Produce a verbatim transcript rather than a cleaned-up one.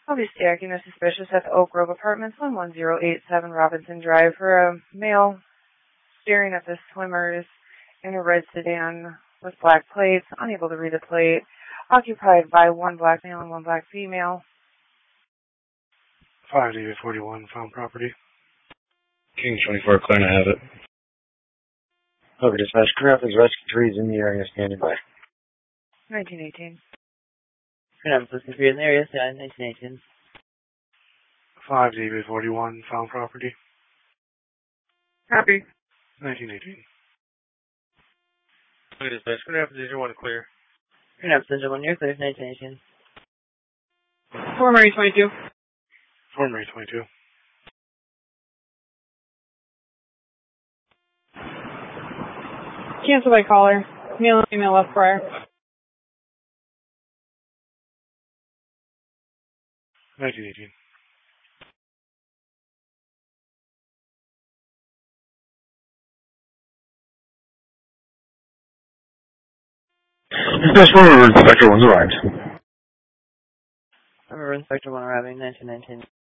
I'll be stacking a suspicious at the Oak Grove Apartments, one one zero eight seven Robinson Drive, for a male staring at the swimmers in a red sedan with black plates, unable to read the plate, occupied by one black male and one black female. five David forty-one, found property. King twenty-four, Clarina have it. Over dispatch, Cleanup is rescue trees in the area, standing by. nineteen eighteen. Cleanup is rescue trees in the area, standing nineteen eighteen. five David forty-one, found property. Copy. nineteen eighteen. Over dispatch, Cleanup is engine one clear. Cleanup is engine one, you're clear, nineteen eighteen. Four Mary twenty-two. four Mary twenty-two. Cancel by caller. Male and female left prior. nineteen eighteen. Dispatch one, Inspector one's arrived. River Inspector one arriving, nineteen nineteen.